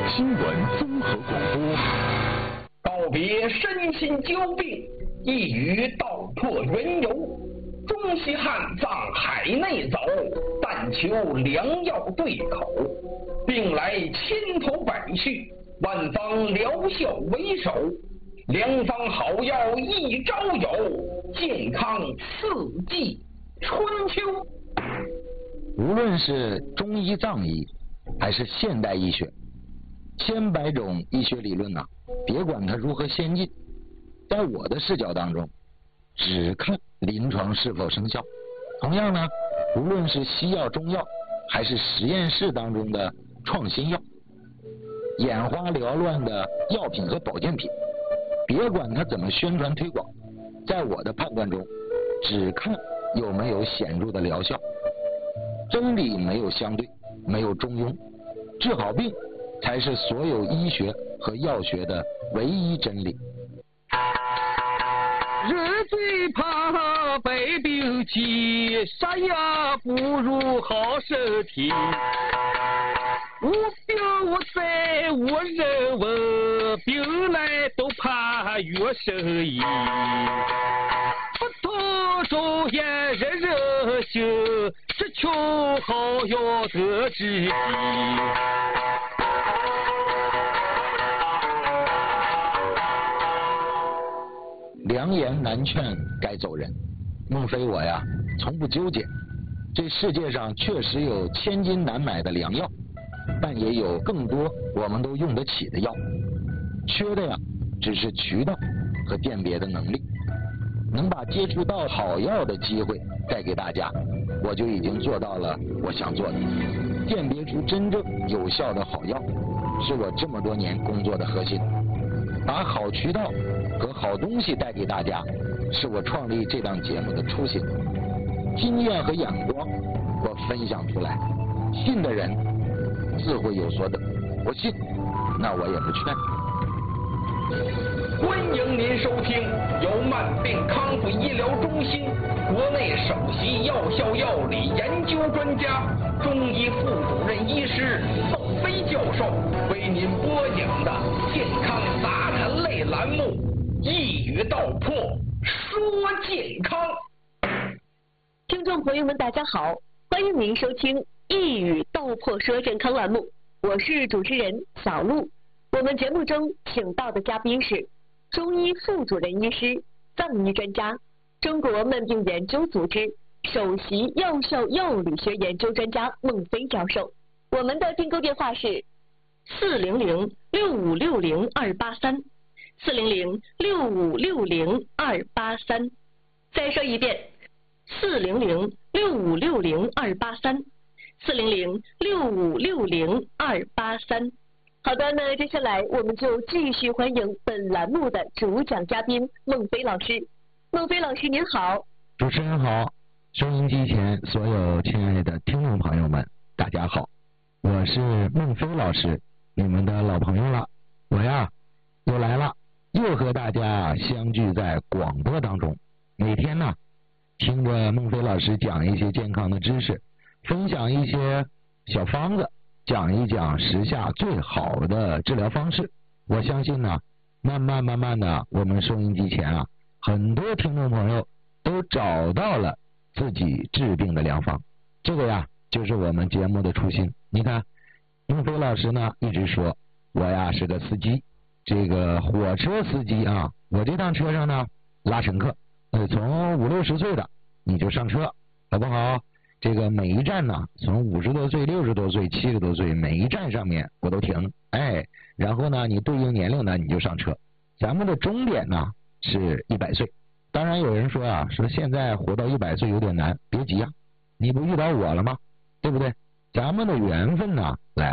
新闻综合广播。 告别身心交病，一语道破缘由。中西汉藏海内走，但求良药对口。病来千头百绪，万方疗效为首。良方好药一朝有，健康四季春秋。 无论是中医藏医还是现代医学，千百种医学理论别管它如何先进，在我的视角当中只看临床是否生效。同样呢，无论是西药中药还是实验室当中的创新药，眼花缭乱的药品和保健品，别管它怎么宣传推广，在我的判断中只看有没有显著的疗效。真理没有相对，没有中庸，治好病才是所有医学和药学的唯一真理。 人最怕百病起，啥也不如好身体。无病无灾无人问，病来都怕药生医。不通中药人人行，只求好药得知己。 良言难劝该走人，孟非我从不纠结。这世界上确实有千金难买的良药，但也有更多我们都用得起的药，缺的只是渠道和辨别的能力。能把接触到好药的机会带给大家，我就已经做到了我想做的。辨别出真正有效的好药，是我这么多年工作的核心。把好渠道和好东西带给大家，是我创立这档节目的初心。经验和眼光我分享出来，信的人自会有所得，不信那我也不劝。 欢迎您收听由慢病康复医疗中心国内首席药效药理研究专家、中医副主任医师孟非教授为您播讲的健康杂谈类栏目《一语道破说健康》。 听众朋友们大家好，欢迎您收听《一语道破说健康》栏目，我是主持人小璐。我们节目中请到的嘉宾是中医副主任医师、藏医专家、中国慢病研究组织首席药效药理学研究专家孟非教授。我们的订购电话是400-6560-283 400-6560-283。再说一遍，400-6560-283 400-6560-283。好的，那接下来我们就继续欢迎本栏目的主讲嘉宾孟非老师。孟非老师您好。 主持人好，收音机前所有亲爱的听众朋友们大家好，我是孟非老师，你们的老朋友了。我又来了，又和大家相聚在广播当中，每天听着孟非老师讲一些健康的知识，分享一些小方子，讲一讲时下最好的治疗方式。我相信慢慢的，我们收音机前很多听众朋友都找到了自己治病的良方。这个就是我们节目的初心。你看，孟非老师一直说我是个司机，这个火车司机我这趟车上拉乘客，从50-60岁的你就上车，好不好？这个每一站从50多岁、60多岁、70多岁，每一站上面我都停，然后你对应年龄你就上车。咱们的终点是100岁。当然有人说说现在活到100岁有点难，别急你不遇到我了吗？对不对？咱们的缘分来